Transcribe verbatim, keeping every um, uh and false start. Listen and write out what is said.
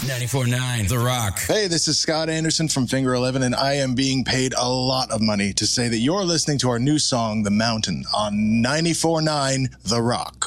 ninety-four point nine The Rock. Hey, this is Scott Anderson from Finger eleven, and I am being paid a lot of money to say that you're listening to our new song, The Mountain, on ninety-four point nine The Rock.